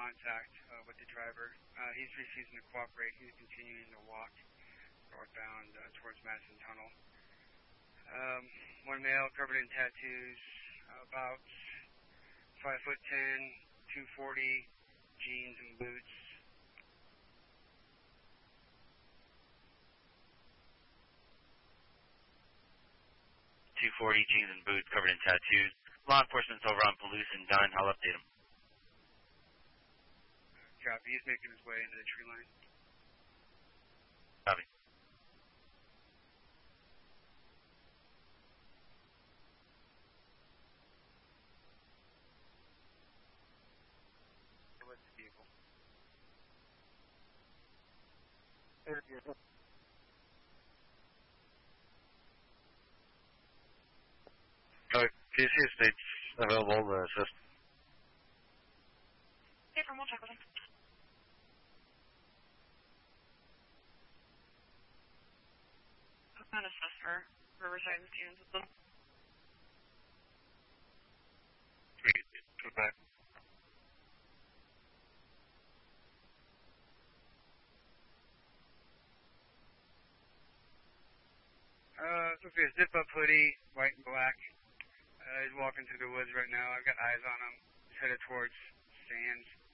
contact with the driver. He's refusing to cooperate. He's continuing to walk northbound towards Madison Tunnel. One male covered in tattoos, about 5'10", 240, jeans and boots. 240 jeans and boots covered in tattoos. Law enforcement's over on Palouse and Dunn. I'll update him. Copy. He's making his way into the tree line. Copy. What's the vehicle? PC states available to assist. Okay, from we'll check with him. Who's going to assist for Riverside and Stevens with them? Go back. It's okay. Zip up hoodie, white and black. He's walking through the woods right now. I've got eyes on him. He's headed towards Sands.